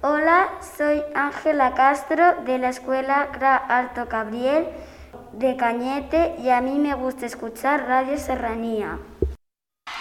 Hola, soy Ángela Castro de la Escuela GRA Alto Cabriel de Cañete y a mí me gusta escuchar Radio Serranía.